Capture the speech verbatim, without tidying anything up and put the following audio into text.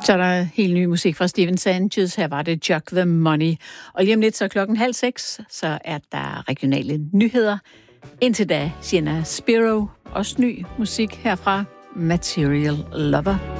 Så er der helt ny musik fra Steven Sanchez. Her var det Jug the Money. Og lige om lidt, så klokken halv seks, så er der regionale nyheder. Indtil da, Sienna Spiro. Også ny musik herfra. Material Lover.